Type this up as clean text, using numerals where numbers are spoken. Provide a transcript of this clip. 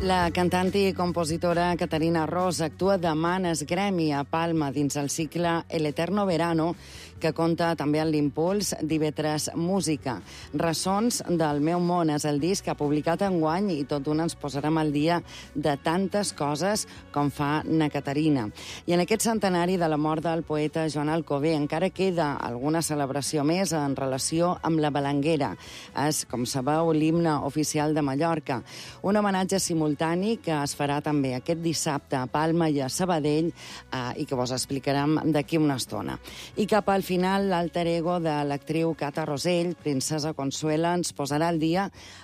La cantant i compositora Caterina Ros actua demà en el Gremi a Palma dins el cicle El Eterno Verano, que compta també amb l'impuls d'IV3 Música. Ressons del meu món és el disc que ha publicat enguany i tot d'una ens posarem al dia de tantes coses com fa na Caterina. I en aquest centenari de la mort del poeta Joan Alcover encara queda alguna celebració més en relació amb la Balanguera. És, com sabeu, l'himne oficial de Mallorca. Un homenatge simultani que es farà també aquest dissabte a Palma i a Sabadell i que vos explicarem d'aquí una estona. I cap al final, l'alter ego de l'actriu Cata Rosell, princesa Consuela, ens posarà al dia